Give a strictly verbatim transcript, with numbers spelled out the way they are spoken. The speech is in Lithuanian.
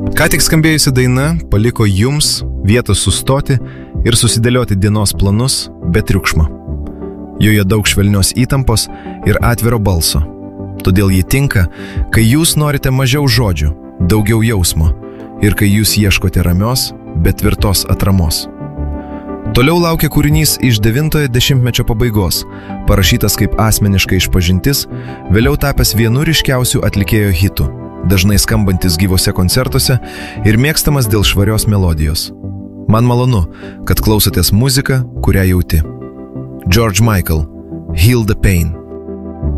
Ką tik skambėjusi daina paliko jums vietos sustoti ir susidėlioti dienos planus be triukšmo. Joje daug švelnios įtampos ir atviro balso. Todėl ji tinka, kai jūs norite mažiau žodžių, daugiau jausmo ir kai jūs ieškote ramios, bet tvirtos atramos. Toliau laukia kūrinys iš devintojo dešimtmečio pabaigos, parašytas kaip asmeniška išpažintis, vėliau tapęs vienu ryškiausių atlikėjo hitų, dažnai skambantis gyvose koncertuose ir mėgstamas dėl švarios melodijos. Man malonu, kad klausotės muziką, kurią jauti. George Michael, Heal the Pain.